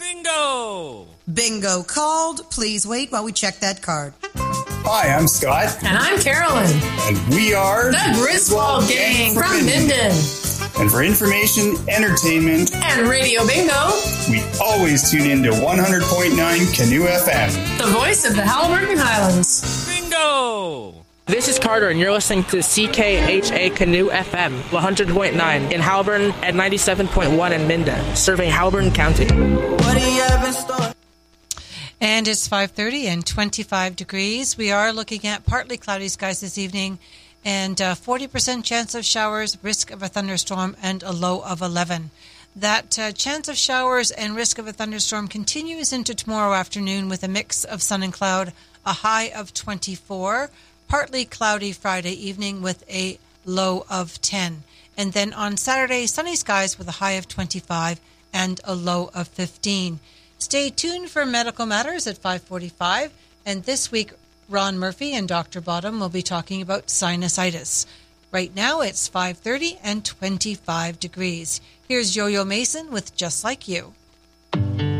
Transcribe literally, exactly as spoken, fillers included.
Bingo! Bingo called. Please wait while we check that card. Hi, I'm Scott. And I'm Carolyn. And we are the Griswold Gang from Minden. And for information, entertainment, and Radio Bingo, we always tune in to one hundred point nine Canoe F M. The voice of the Haliburton Highlands. Bingo! This is Carter, and you're listening to C K H A Canoe F M, one hundred point nine in Haliburton and ninety-seven point one in Minden, serving Haliburton County. What do you have in store? And it's five thirty and twenty-five degrees. We are looking at partly cloudy skies this evening and uh, forty percent chance of showers, risk of a thunderstorm, and a low of eleven. That uh, chance of showers and risk of a thunderstorm continues into tomorrow afternoon with a mix of sun and cloud, a high of twenty-four. Partly cloudy Friday evening with a low of ten. And then on Saturday, sunny skies with a high of twenty-five and a low of fifteen. Stay tuned for Medical Matters at five forty-five. And this week, Ron Murphy and Doctor Bottom will be talking about sinusitis. Right now, it's five thirty and twenty-five degrees. Here's Yo-Yo Mason with Just Like You.